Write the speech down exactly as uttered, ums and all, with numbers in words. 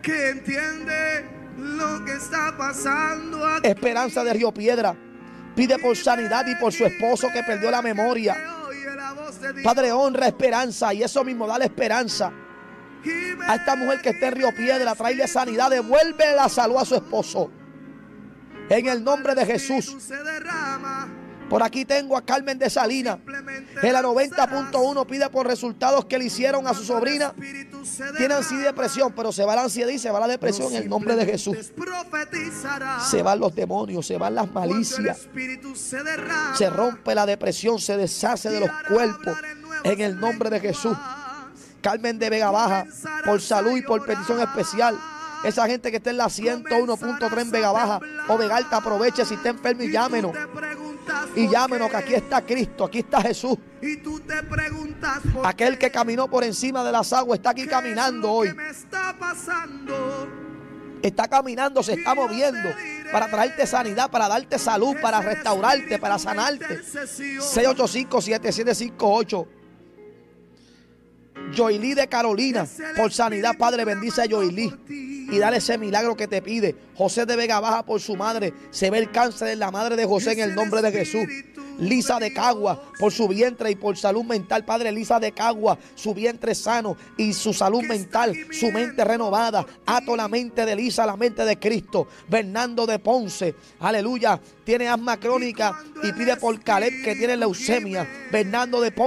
que entiende lo que está pasando aquí. Esperanza de Río Piedra pide por sanidad y por su esposo que perdió la memoria. Padre, honra Esperanza, y eso mismo, dale esperanza a esta mujer que está en Río Piedra. Tráele sanidad, devuelve la salud a su esposo en el nombre de Jesús. Por aquí tengo a Carmen de Salinas. En la noventa punto uno pide por resultados que le hicieron a su sobrina. Tiene ansiedad y depresión, pero se va la ansiedad y se va la depresión en el nombre de Jesús. Se van los demonios, se van las malicias. Se rompe la depresión, se deshace de los cuerpos en el nombre de Jesús. Carmen de Vega Baja, por salud y por petición especial. Esa gente que está en la ciento uno punto tres en Vega Baja o Vega Alta, aproveche si está enfermo y llámenos. Y llámenos, que aquí está Cristo, aquí está Jesús. Aquel que caminó por encima de las aguas está aquí caminando hoy. Está caminando, se está moviendo para traerte sanidad, para darte salud, para restaurarte, para sanarte. seis ocho cinco, siete siete cinco ocho. Joilí de Carolina, por sanidad, Padre, bendice a Joilí y dale ese milagro que te pide. José de Vega Baja, por su madre, se ve el cáncer en la madre de José en el nombre de Jesús. Lisa de Cagua, por su vientre y por salud mental, Padre. Lisa de Cagua, su vientre sano y su salud mental, su mente renovada. Ato la mente de Lisa a la mente de Cristo. Bernardo de Ponce, aleluya, tiene asma crónica y pide por Caleb, que tiene leucemia. Bernardo de Ponce